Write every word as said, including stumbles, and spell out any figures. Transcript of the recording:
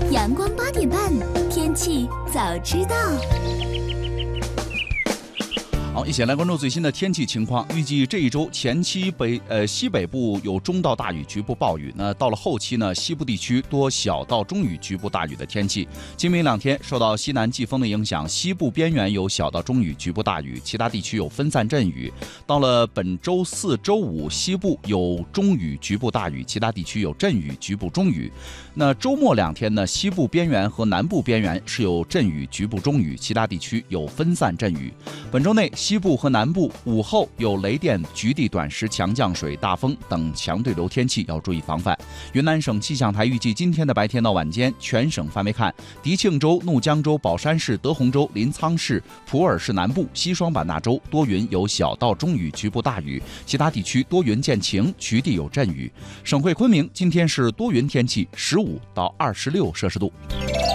阳光八点半，天气早知道。 好，一起来关注最新的天气情况。预计这一周前期北呃西北部有中到大雨，局部暴雨。那到了后期呢，西部地区多小到中雨，局部大雨的天气。今明两天受到西南季风的影响，西部边缘有小到中雨，局部大雨，其他地区有分散阵雨。到了本周四周五，西部有中雨，局部大雨，其他地区有阵雨，局部中雨。那周末两天呢，西部边缘和南部边缘是有阵雨，局部中雨，其他地区有分散阵雨。本周内西部和南部午后有雷电、局地短时强降水、大风等强对流天气，要注意防范。云南省气象台预计今天的白天到晚间，全省范围看，迪庆州、怒江州、保山市、德宏州、临沧市、普洱市南部、西双版纳州多云有小到中雨，局部大雨，其他地区多云见晴，局地有阵雨。省会昆明今天是多云天气，十五到二十六摄氏度。